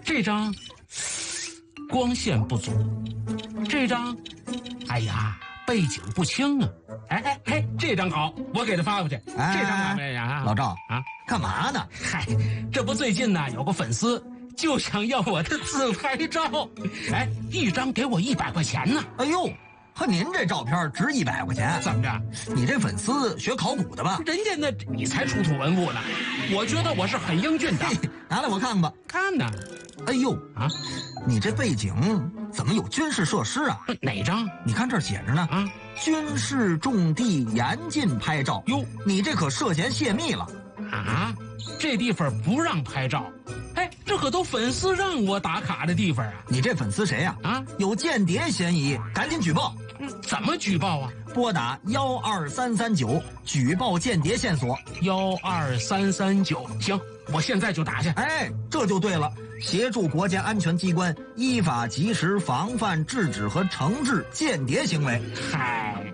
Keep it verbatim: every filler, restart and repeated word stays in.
这张光线不足，这张，哎呀，背景不清啊。哎哎哎，这张好，我给他发过去。 哎、 这张哪位啊？ 老赵啊， 干嘛呢？ 嗨，这不最近呢有个粉丝就想要我的自拍照，哎，一张给我一百块钱呢。 哎呦，和您这照片值一百块钱？ 怎么着？ 你这粉丝学考古的吧？ 人家那你才出土文物呢，我觉得我是很英俊的。 拿来我看看吧。 看呢。 哎呦啊， 你这背景怎么有军事设施啊？ 哪张？ 你看这儿写着呢啊，军事重地严禁拍照。哟，你这可涉嫌泄密了啊！这地方不让拍照。哎，这可都粉丝让我打卡的地方啊！ 你这粉丝谁呀？啊，有间谍嫌疑，赶紧举报。 嗯，怎么举报啊？ 拨打幺二三三九举报间谍线索。 幺二三三九，行，我现在就打去。 哎，这就对了，协助国家安全机关依法及时防范、制止和惩治间谍行为。 嗨。